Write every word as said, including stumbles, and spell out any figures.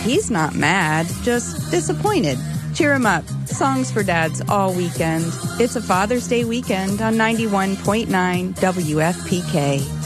he's not mad, just disappointed. Cheer him up. Songs for dads all weekend. It's a Father's Day weekend on ninety-one point nine W F P K.